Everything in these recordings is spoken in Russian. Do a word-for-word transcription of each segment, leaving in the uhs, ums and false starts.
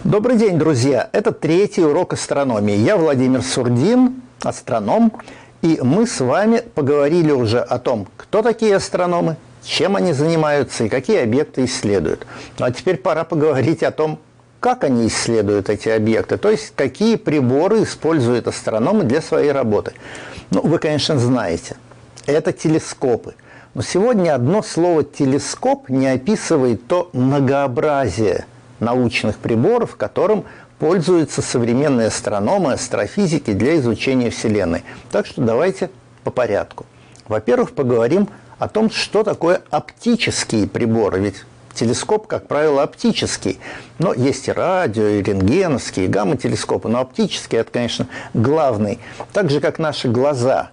Добрый день, друзья! Это третий урок астрономии. Я Владимир Сурдин, астроном, и мы с вами поговорили уже о том, кто такие астрономы, чем они занимаются и какие объекты исследуют. Ну, а теперь пора поговорить о том, как они исследуют эти объекты, то есть какие приборы используют астрономы для своей работы. Ну, вы, конечно, знаете, это телескопы. Но сегодня одно слово «телескоп» не описывает то многообразие научных приборов, которым пользуются современные астрономы, астрофизики для изучения Вселенной. Так что давайте по порядку. Во-первых, поговорим о том, что такое оптические приборы. Ведь телескоп, как правило, оптический. Но есть и радио, и рентгеновские, и гамма-телескопы. Но оптические – это, конечно, главный. Так же, как наши глаза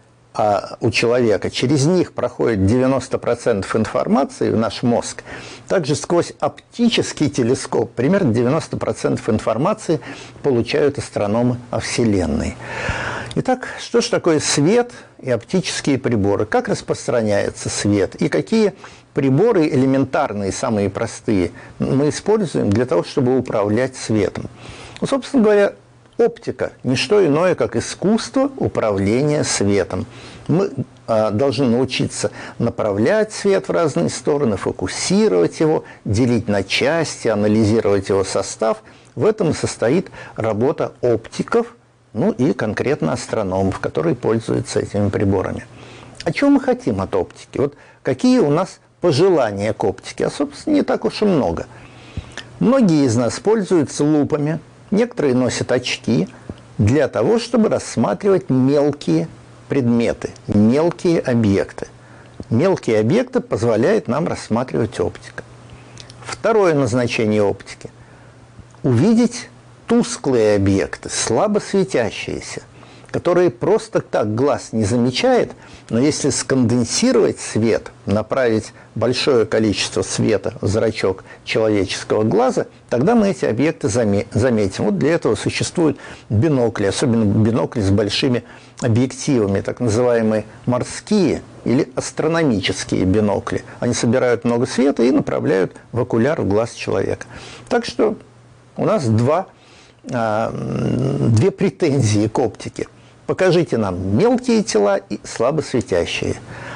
а у человека, через них проходит девяносто процентов информации в наш мозг, также сквозь оптический телескоп примерно девяносто процентов информации получают астрономы о Вселенной. Итак, что же такое свет и оптические приборы? Как распространяется свет? И какие приборы элементарные, самые простые, мы используем для того, чтобы управлять светом? Ну, собственно говоря, оптика – не что иное, как искусство управления светом. Мы а, должны научиться направлять свет в разные стороны, фокусировать его, делить на части, анализировать его состав. В этом и состоит работа оптиков, ну и конкретно астрономов, которые пользуются этими приборами. А чего мы хотим от оптики? Вот какие у нас пожелания к оптике? А, собственно, не так уж и много. Многие из нас пользуются лупами. Некоторые носят очки для того, чтобы рассматривать мелкие предметы, мелкие объекты. Мелкие объекты позволяет нам рассматривать оптика. Второе назначение оптики – увидеть тусклые объекты, слабо светящиеся, которые просто так глаз не замечает, но если сконденсировать свет, направить большое количество света в зрачок человеческого глаза, тогда мы эти объекты заметим. Вот для этого существуют бинокли, особенно бинокли с большими объективами, так называемые морские или астрономические бинокли. Они собирают много света и направляют в окуляр в глаз человека. Так что у нас два, а, две претензии к оптике. Покажите нам мелкие тела и слабо светящие.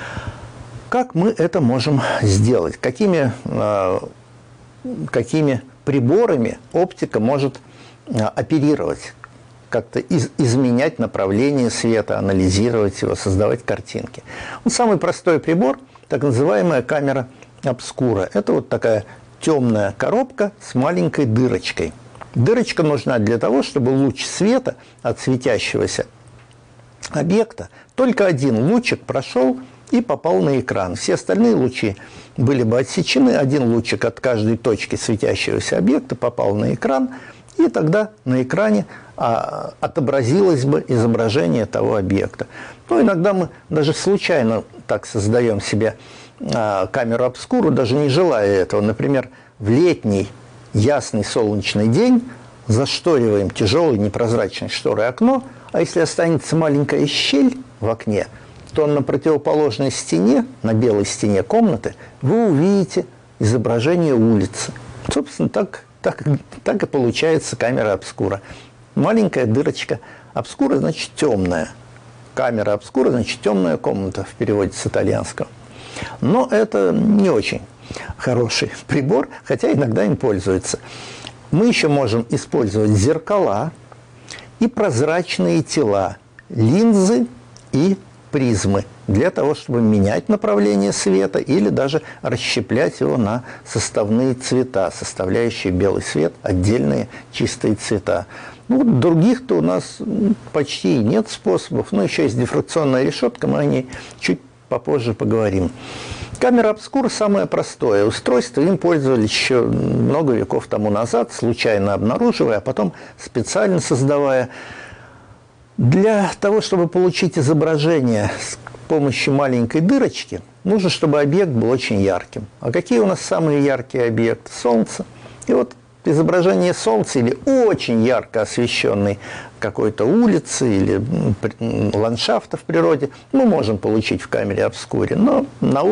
Как мы это можем сделать? Какими, э, какими приборами оптика может э, оперировать? Как-то из, изменять направление света, анализировать его, создавать картинки. Вот самый простой прибор, так называемая камера обскура. Это вот такая темная коробка с маленькой дырочкой. Дырочка нужна для того, чтобы луч света от светящегося объекта, только один лучик прошел и попал на экран. Все остальные лучи были бы отсечены, один лучик от каждой точки светящегося объекта попал на экран, и тогда на экране а, отобразилось бы изображение того объекта. Но иногда мы даже случайно так создаем себе а, камеру обскуру, даже не желая этого. Например, в летний ясный солнечный день зашториваем тяжелой непрозрачной шторой окно, а если останется маленькая щель в окне, то на противоположной стене, на белой стене комнаты, вы увидите изображение улицы. Собственно, так, так, так и получается камера обскура. Маленькая дырочка. Обскура значит темная. Камера обскура значит темная комната в переводе с итальянского. Но это не очень хороший прибор, хотя иногда им пользуются. Мы еще можем использовать зеркала и прозрачные тела, линзы и призмы для того, чтобы менять направление света или даже расщеплять его на составные цвета, составляющие белый свет, отдельные чистые цвета. Ну, других-то у нас почти нет способов, но еще есть дифракционная решетка, мы о ней чуть попозже поговорим. Камера обскура самое простое устройство, им пользовались еще много веков тому назад, случайно обнаруживая, а потом специально создавая. Для того, чтобы получить изображение с помощью маленькой дырочки, нужно, чтобы объект был очень ярким. А какие у нас самые яркие объекты? Солнце. И вот изображение Солнца или очень ярко освещенной какой-то улицы или ландшафта в природе мы можем получить в камере обскуре, но на